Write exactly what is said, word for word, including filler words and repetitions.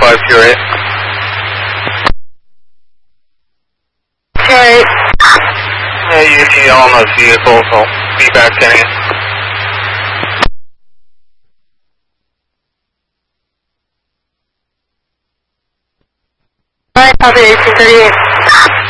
five zero eight. Okay. Uh, U T L on those vehicles, I'll be back getting it. Alright, copy eighteen thirty-eight.